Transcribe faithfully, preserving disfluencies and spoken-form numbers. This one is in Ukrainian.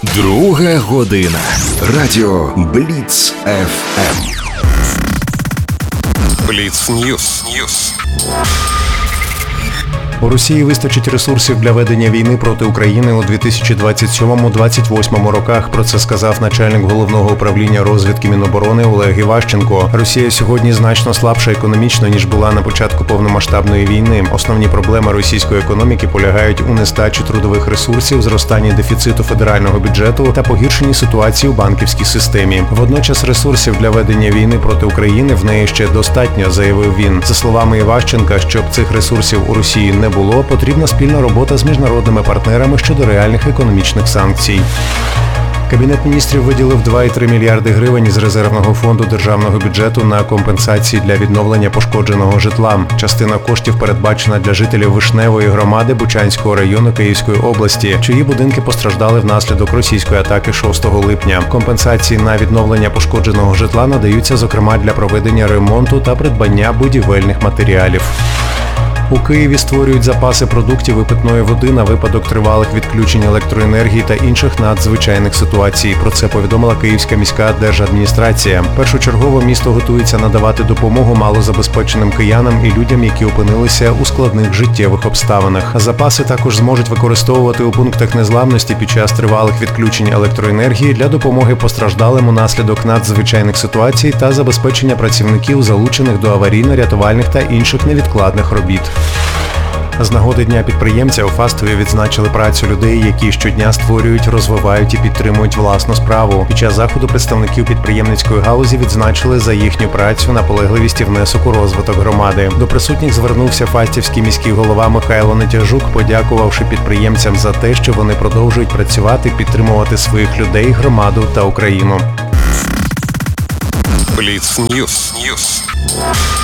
Друга година. Радіо Бліц еф ем. Бліц Ньюс. У Росії вистачить ресурсів для ведення війни проти України у дві тисячі двадцять сьомому - двадцять восьмому роках. Про це сказав начальник Головного управління розвідки Міноборони Олег Іващенко. Росія сьогодні значно слабша економічно, ніж була на початку повномасштабної війни. Основні проблеми російської економіки полягають у нестачі трудових ресурсів, зростанні дефіциту федерального бюджету та погіршенні ситуації у банківській системі. Водночас ресурсів для ведення війни проти України в неї ще достатньо, заявив він. За словами Іващенка, щоб цих ресурсів у Росії не було, потрібна спільна робота з міжнародними партнерами щодо реальних економічних санкцій. Кабінет міністрів виділив два цілих три мільярди гривень із резервного фонду державного бюджету на компенсації для відновлення пошкодженого житла. Частина коштів передбачена для жителів Вишневої громади Бучанського району Київської області, чиї будинки постраждали внаслідок російської атаки шостого липня. Компенсації на відновлення пошкодженого житла надаються, зокрема, для проведення ремонту та придбання будівельних матеріалів. У Києві створюють запаси продуктів і питної води на випадок тривалих відключень електроенергії та інших надзвичайних ситуацій. Про це повідомила Київська міська держадміністрація. Першочергово місто готується надавати допомогу малозабезпеченим киянам і людям, які опинилися у складних життєвих обставинах. Запаси також зможуть використовувати у пунктах незламності під час тривалих відключень електроенергії для допомоги постраждалим унаслідок надзвичайних ситуацій та забезпечення працівників, залучених до аварійно-рятувальних та інших невідкладних робіт. З нагоди Дня підприємця у Фастові відзначили працю людей, які щодня створюють, розвивають і підтримують власну справу. Під час заходу представників підприємницької галузі відзначили за їхню працю, наполегливість і внесок у розвиток громади. До присутніх звернувся фастівський міський голова Михайло Нетяжук, подякувавши підприємцям за те, що вони продовжують працювати, підтримувати своїх людей, громаду та Україну. Бліц Ньюс.